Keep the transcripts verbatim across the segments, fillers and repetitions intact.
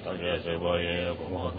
Sanja Sebaye,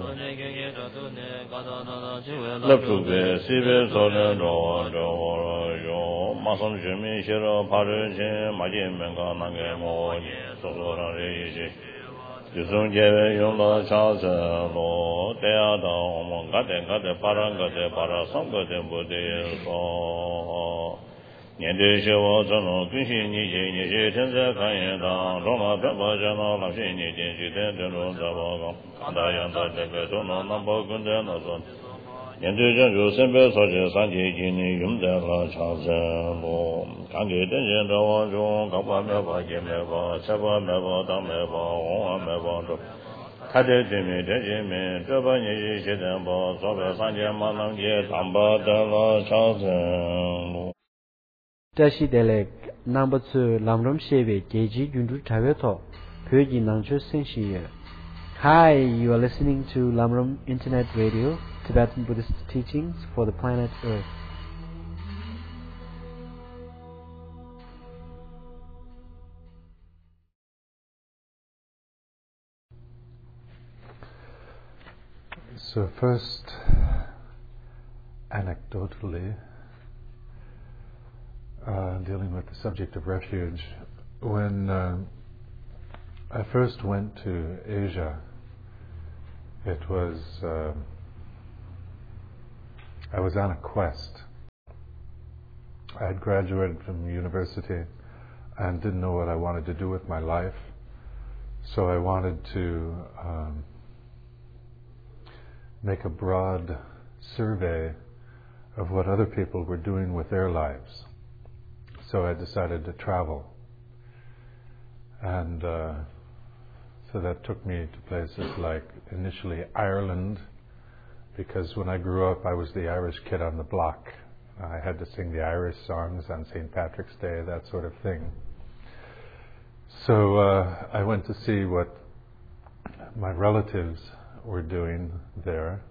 Lapube, Sibe, Solen, Roa, Joa, Yo, Mason Jimmy, Shiro, Parijin, Majin Menga, Nangemo, Sosora, Reiji, Yusung Jeve, Yunga, Chase, Lo, Teada, Gate, Gate, Parangate, Parasangate, Bude, So. 年对学我这种军训你些你些天在看演当中了这么讲到老师你进去的这种这报告看大样的这个中了那包跟着那说年对人就身边所知三节经历用在了长生路看给真人的往中搞不没把也没把吃不没把当没把红啊没把中他的对面这些面这把你是现在把所谓三节马上也当把的了长生路 Tashi Delek number two Lamram Sheve Geji Jundu Taveto Pyoji Nangcho Senshi. Hi, you are listening to Lamram Internet Radio, Tibetan Buddhist teachings for the planet Earth. So first, anecdotally, Uh, dealing with the subject of refuge. When uh, I first went to Asia, it was, uh, I was on a quest. I had graduated from university and didn't know what I wanted to do with my life, so I wanted to um, make a broad survey of what other people were doing with their lives. So I decided to travel. And uh, so that took me to places like initially Ireland, because when I grew up I was the Irish kid on the block. I had to sing the Irish songs on Saint Patrick's Day, that sort of thing. So uh, I went to see what my relatives were doing there.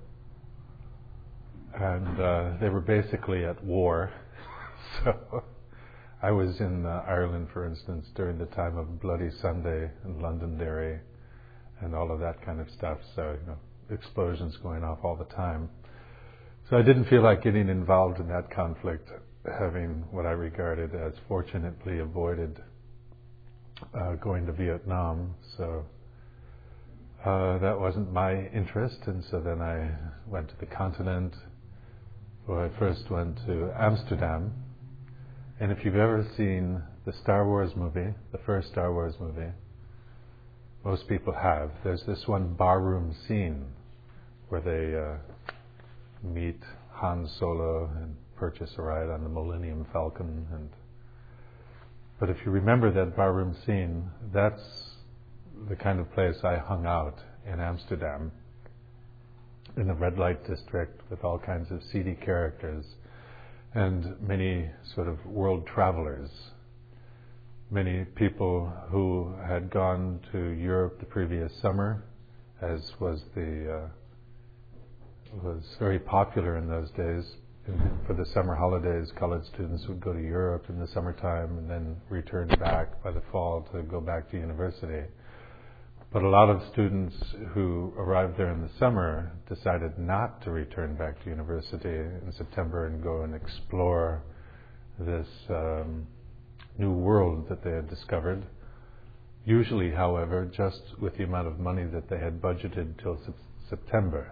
And uh, they were basically at war. So I was in uh, Ireland, for instance, during the time of Bloody Sunday and Londonderry and all of that kind of stuff. So, you know, explosions going off all the time. So I didn't feel like getting involved in that conflict, having what I regarded as fortunately avoided uh, going to Vietnam. So uh, that wasn't my interest. And so then I went to the continent. Well, I first went to Amsterdam. And if you've ever seen the Star Wars movie, the first Star Wars movie, most people have, there's this one barroom scene where they uh, meet Han Solo and purchase a ride on the Millennium Falcon. And but if you remember that barroom scene, that's the kind of place I hung out in Amsterdam, in the red light district with all kinds of seedy characters. And many sort of world travelers, many people who had gone to Europe the previous summer, as was the uh, was very popular in those days. For the summer holidays, college students would go to Europe in the summertime and then return back by the fall to go back to university. But a lot of students who arrived there in the summer decided not to return back to university in September and go and explore this um, new world that they had discovered. Usually, however, just with the amount of money that they had budgeted till se- September.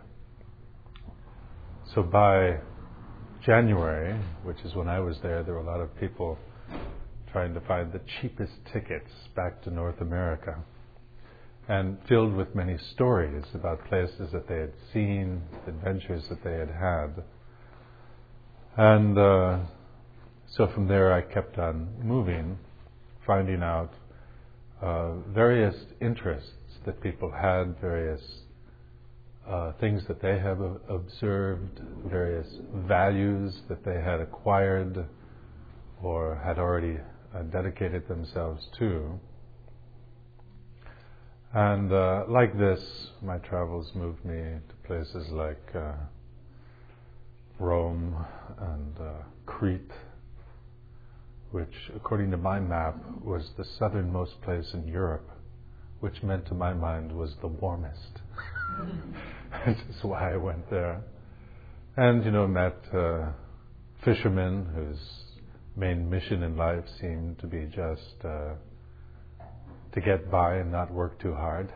So by January, which is when I was there, there were a lot of people trying to find the cheapest tickets back to North America, and filled with many stories about places that they had seen, adventures that they had had. And uh, so from there I kept on moving, finding out uh, various interests that people had, various uh, things that they have observed, various values that they had acquired or had already uh, dedicated themselves to. And uh, like this, my travels moved me to places like uh, Rome and uh, Crete, which, according to my map, was the southernmost place in Europe which meant to my mind was the warmest. Which is why I went there. And, you know, met uh, fishermen whose main mission in life seemed to be just uh, to get by and not work too hard.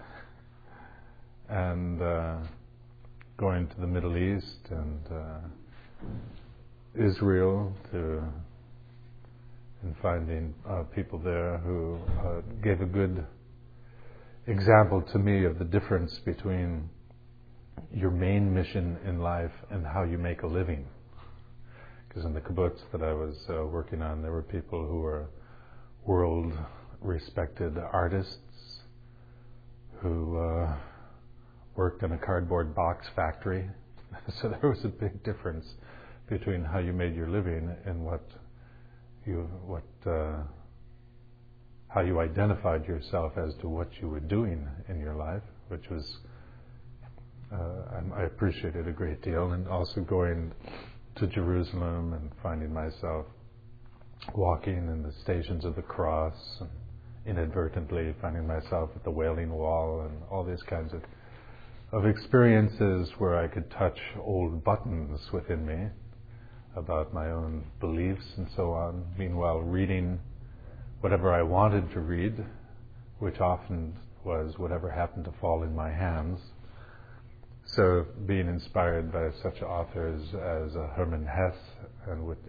And uh, going to the Middle East and uh, Israel to and finding uh, people there who uh, gave a good example to me of the difference between your main mission in life and how you make a living. Because in the kibbutz that I was uh, working on, there were people who were world-respected artists who uh, worked in a cardboard box factory. So there was a big difference between how you made your living and what you, what, uh, how you identified yourself as to what you were doing in your life, which was Uh, I appreciated a great deal, and also going to Jerusalem and finding myself walking in the Stations of the Cross, and inadvertently finding myself at the Wailing Wall, and all these kinds of of experiences where I could touch old buttons within me about my own beliefs and so on. Meanwhile, reading whatever I wanted to read, which often was whatever happened to fall in my hands. So being inspired by such authors as uh, Hermann Hesse, and with,